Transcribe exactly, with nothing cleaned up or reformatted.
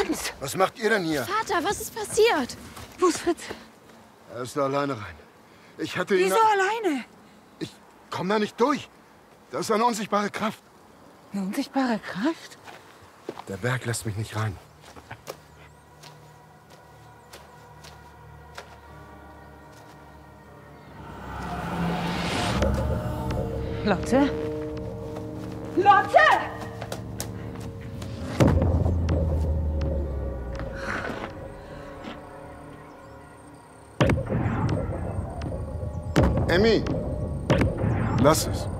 Franz! Was macht ihr denn hier? Vater, was ist passiert? Wo ist Fritz? Er ist da alleine rein. Ich hatte ihn... Wieso alleine? Ich komme da nicht durch. Da ist eine unsichtbare Kraft. Eine unsichtbare Kraft? Der Berg lässt mich nicht rein. Lotte? Lotte! Emmy! Lass es.